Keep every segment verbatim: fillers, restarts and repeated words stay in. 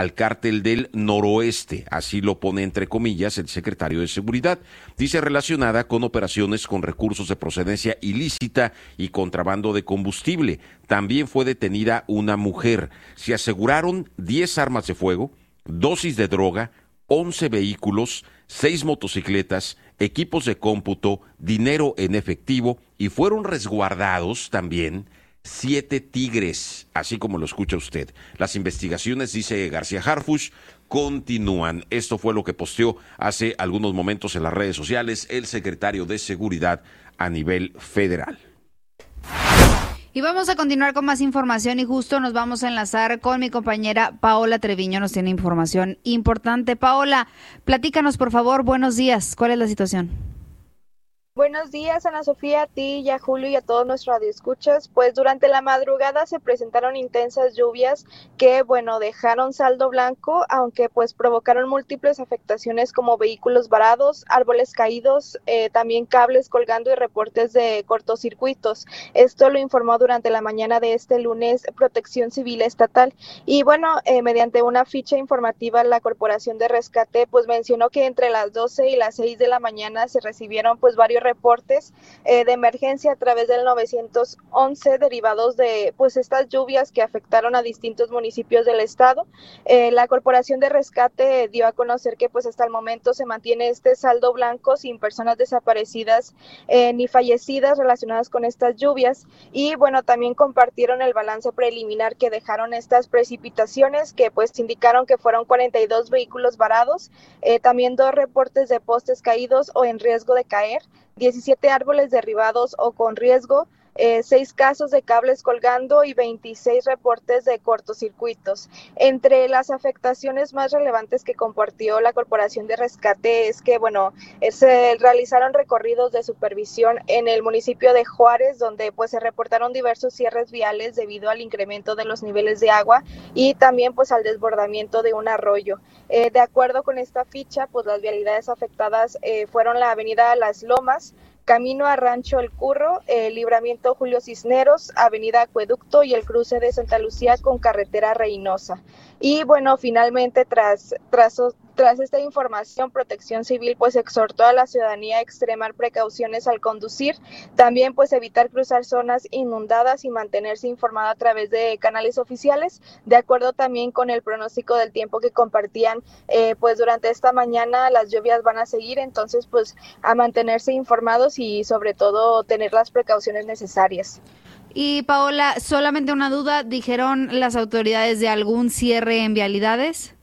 al cártel del noroeste, así lo pone entre comillas el secretario de Seguridad. Dice relacionada con operaciones con recursos de procedencia ilícita y contrabando de combustible. También fue detenida una mujer. Se aseguraron diez armas de fuego, dosis de droga, once vehículos, seis motocicletas, equipos de cómputo, dinero en efectivo y fueron resguardados también siete tigres, así como lo escucha usted. Las investigaciones, dice García Harfuch, continúan. Esto fue lo que posteó hace algunos momentos en las redes sociales el secretario de Seguridad a nivel federal. Y vamos a continuar con más información y justo nos vamos a enlazar con mi compañera Paola Treviño, nos tiene información importante. Paola, platícanos por favor, buenos días, ¿cuál es la situación? Buenos días, Ana Sofía, a ti y a Julio y a todos nuestros radioescuchas. Pues durante la madrugada se presentaron intensas lluvias que, bueno, dejaron saldo blanco, aunque pues provocaron múltiples afectaciones como vehículos varados, árboles caídos, eh, también cables colgando y reportes de cortocircuitos. Esto lo informó durante la mañana de este lunes Protección Civil Estatal. Y bueno, eh, mediante una ficha informativa, la Corporación de Rescate pues mencionó que entre las doce y las seis de la mañana se recibieron pues varios reportes eh, de emergencia a través del nueve once derivados de pues estas lluvias que afectaron a distintos municipios del estado. Eh, la Corporación de Rescate dio a conocer que pues hasta el momento se mantiene este saldo blanco sin personas desaparecidas eh, ni fallecidas relacionadas con estas lluvias y bueno, también compartieron el balance preliminar que dejaron estas precipitaciones que pues indicaron que fueron cuarenta y dos vehículos varados, eh, también dos reportes de postes caídos o en riesgo de caer, diecisiete árboles derribados o con riesgo, eh, seis casos de cables colgando y veintiséis reportes de cortocircuitos. Entre las afectaciones más relevantes que compartió la Corporación de Rescate es que, bueno, se realizaron recorridos de supervisión en el municipio de Juárez, donde pues se reportaron diversos cierres viales debido al incremento de los niveles de agua y también pues al desbordamiento de un arroyo. Eh, de acuerdo con esta ficha, pues las vialidades afectadas eh, fueron la avenida Las Lomas, Camino a Rancho El Curro, el Libramiento Julio Cisneros, Avenida Acueducto y el cruce de Santa Lucía con carretera Reynosa. Y bueno, finalmente tras, tras, tras esta información, Protección Civil pues exhortó a la ciudadanía a extremar precauciones al conducir, también pues evitar cruzar zonas inundadas y mantenerse informado a través de canales oficiales, de acuerdo también con el pronóstico del tiempo que compartían, eh, pues durante esta mañana las lluvias van a seguir, entonces pues a mantenerse informados y sobre todo tener las precauciones necesarias. Y Paola, solamente una duda, ¿dijeron las autoridades de algún cierre en vialidades?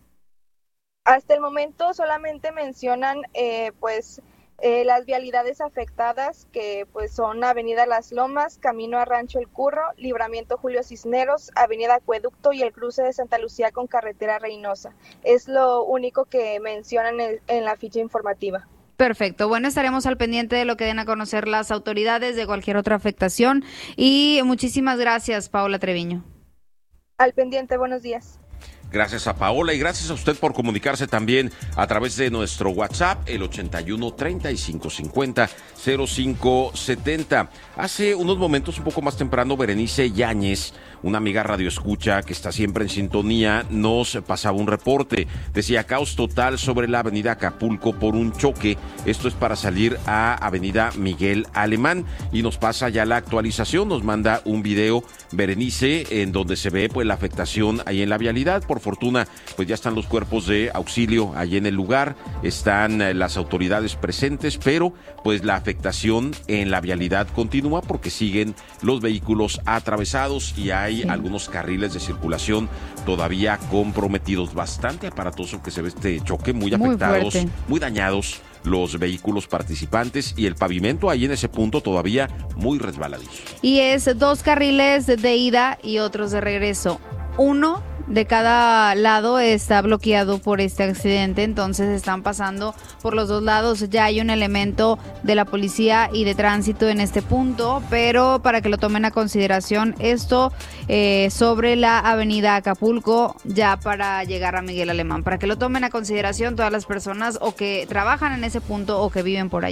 Hasta el momento solamente mencionan eh, pues eh, las vialidades afectadas que pues son Avenida Las Lomas, Camino a Rancho El Curro, Libramiento Julio Cisneros, Avenida Acueducto y el cruce de Santa Lucía con carretera Reynosa. Es lo único que mencionan en, en la ficha informativa. Perfecto. Bueno, estaremos al pendiente de lo que den a conocer las autoridades de cualquier otra afectación. Y muchísimas gracias, Paola Treviño. Al pendiente, buenos días. Gracias a Paola y gracias a usted por comunicarse también a través de nuestro WhatsApp, el ochenta y uno, treinta y cinco cincuenta, cero cinco setenta. Hace unos momentos, un poco más temprano, Berenice Yáñez, una amiga radioescucha que está siempre en sintonía, nos pasaba un reporte. Decía caos total sobre la avenida Acapulco por un choque. Esto es para salir a avenida Miguel Alemán y nos pasa ya la actualización. Nos manda un video, Berenice, en donde se ve pues la afectación ahí en la vialidad. Por fortuna, pues ya están los cuerpos de auxilio allí en el lugar, están eh, las autoridades presentes, pero pues la afectación en la vialidad continúa porque siguen los vehículos atravesados y hay sí. algunos carriles de circulación todavía comprometidos. Bastante aparatoso que se ve este choque, muy afectados, muy, muy dañados los vehículos participantes y el pavimento ahí en ese punto todavía muy resbaladizo. Y es dos carriles de ida y otros de regreso. Uno de cada lado está bloqueado por este accidente, entonces están pasando por los dos lados. Ya hay un elemento de la policía y de tránsito en este punto, pero para que lo tomen a consideración esto eh, sobre la avenida Acapulco, ya para llegar a Miguel Alemán, para que lo tomen a consideración todas las personas o que trabajan en ese punto o que viven por allá.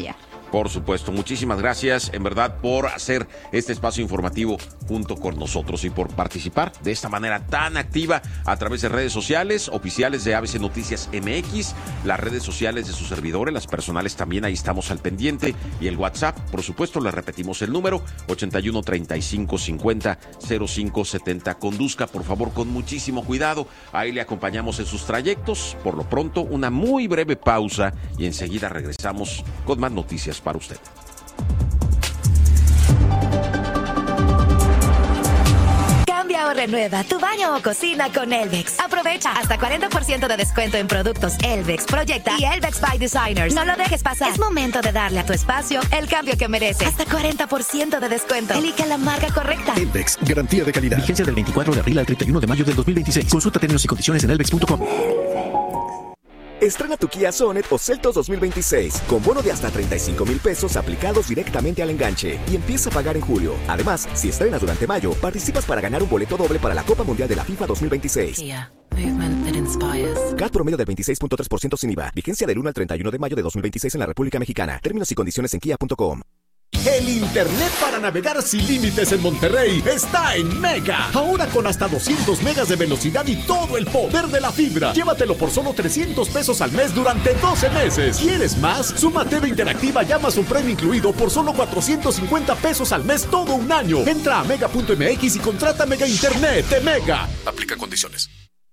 Por supuesto, muchísimas gracias en verdad por hacer este espacio informativo junto con nosotros y por participar de esta manera tan activa a través de redes sociales oficiales de A B C Noticias M X, las redes sociales de sus servidores, las personales también, ahí estamos al pendiente, y el WhatsApp, por supuesto, le repetimos el número ochenta y uno, treinta y cinco, cincuenta, cero cinco setenta. Conduzca por favor con muchísimo cuidado, ahí le acompañamos en sus trayectos. Por lo pronto, una muy breve pausa y enseguida regresamos con más noticias para usted. Cambia o renueva tu baño o cocina con Elvex. Aprovecha hasta cuarenta por ciento de descuento en productos Elvex, Proyecta y Elvex by Designers. No lo dejes pasar. Es momento de darle a tu espacio el cambio que merece. Hasta cuarenta por ciento de descuento. Elige la marca correcta. Elvex, garantía de calidad. Vigencia del veinticuatro de abril al treinta y uno de mayo del dos mil veintiséis. Consulta términos y condiciones en elvex punto com. Estrena tu Kia Sonet o Seltos dos mil veintiséis con bono de hasta treinta y cinco mil pesos aplicados directamente al enganche y empieza a pagar en julio. Además, si estrenas durante mayo, participas para ganar un boleto doble para la Copa Mundial de la FIFA dos mil veintiséis. Kia, movement that inspires. C A T promedio del veintiséis punto tres por ciento sin I V A. Vigencia del uno al treinta y uno de mayo de dos mil veintiséis en la República Mexicana. Términos y condiciones en kia punto com. El internet para navegar sin límites en Monterrey está en Mega. Ahora con hasta doscientos megas de velocidad y todo el poder de la fibra. Llévatelo por solo trescientos pesos al mes durante doce meses. ¿Quieres más? Suma T V Interactiva y Amazon Prime incluido por solo cuatrocientos cincuenta pesos al mes todo un año. Entra a mega punto m x y contrata Mega Internet de Mega. Aplica condiciones.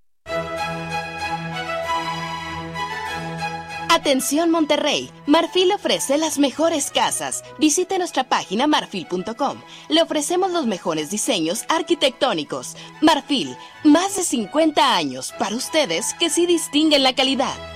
Atención Monterrey, Marfil ofrece las mejores casas. Visite nuestra página marfil punto com. Le ofrecemos los mejores diseños arquitectónicos. Marfil, más de cincuenta años para ustedes que sí distinguen la calidad.